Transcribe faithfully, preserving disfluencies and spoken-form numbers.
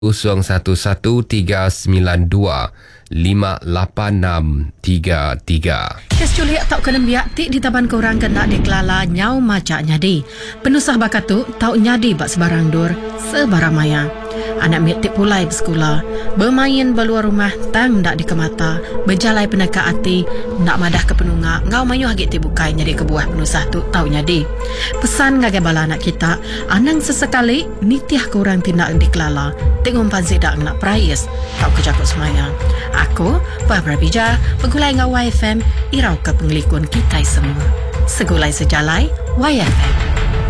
kosong satu satu tiga sembilan dua lima lapan enam tiga tiga. Kes culiak tau kena biak tik di taban korang kena dikelala nyau macak nyadi. Penusah bakatu tau nyadi bak sebarang dur sebarang maya. Anak mik tik pulai bersekolah, bermain beluar rumah tang ndak dikemata, berjalai peneka hati, ndak madah ke penungak, ngau mayu hagit tik bukai nyadi kebuah penusah tu tau nyadi. Pesan ngagai bala anak kita, anang sesekali nitiah korang tindak dikelala, tik ngumpan sidak nak prayes, tau kejakut semayang. Aku, Barbara Bija, pegulai ngau Y F M, irau ke penglikun kita semua. Segulai sejalai, Y F M.